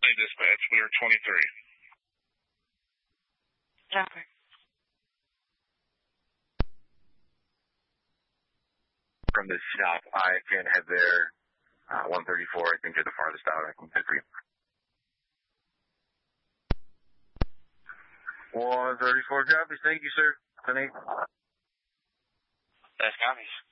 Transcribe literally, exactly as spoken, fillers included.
County Dispatch. We are twenty-three. Okay. From the shop, I can head there. Uh, one thirty-four, I think, you're the farthest out. I can head for you. one thirty-four copies. Thank you, sir. ten eight. That's copies.